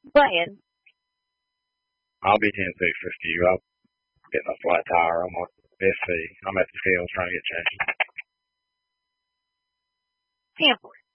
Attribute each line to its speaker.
Speaker 1: When?
Speaker 2: I'll be 10-6 for skew. I'll get a flat tire. I'm on SC. I'm at the scales trying to get changed.
Speaker 1: 10-4.